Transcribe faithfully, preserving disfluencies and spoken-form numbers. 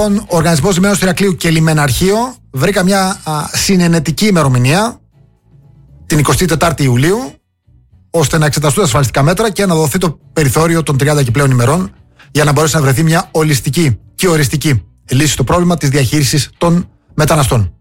Ο Οργανισμός Λιμένων του Ηρακλείου και Λιμεναρχείο βρήκα μια α, συνενετική ημερομηνία, την εικοστή τετάρτη Ιουλίου, ώστε να εξεταστούν τα ασφαλιστικά μέτρα και να δοθεί το περιθώριο των τριάντα και πλέον ημερών για να μπορέσει να βρεθεί μια ολιστική και οριστική λύση στο πρόβλημα της διαχείρισης των μεταναστών.